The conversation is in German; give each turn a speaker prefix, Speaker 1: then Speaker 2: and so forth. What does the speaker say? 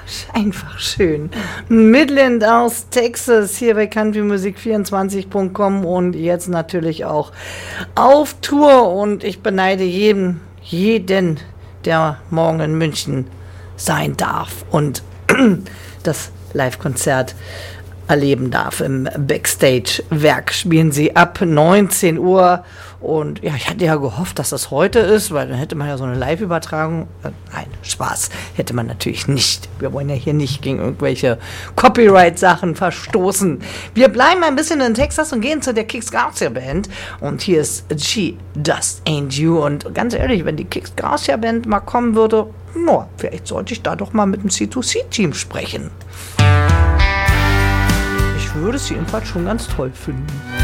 Speaker 1: Einfach schön. Midland aus Texas, hier bei countrymusik24.com und jetzt natürlich auch auf Tour. Und ich beneide jeden, der morgen in München sein darf und das Live-Konzert erleben darf. Im Backstage-Werk spielen sie ab 19 Uhr. Und ja, ich hatte ja gehofft, dass das heute ist, weil dann hätte man ja so eine Live-Übertragung. Nein, Spaß hätte man natürlich nicht. Wir wollen ja hier nicht gegen irgendwelche Copyright-Sachen verstoßen. Wir bleiben ein bisschen in Texas und gehen zu der Kix Garcia Band. Und hier ist She Just Ain't You. Und ganz ehrlich, wenn die Kix Garcia Band mal kommen würde, vielleicht sollte ich da doch mal mit dem C2C-Team sprechen. Ich würde es jedenfalls schon ganz toll finden.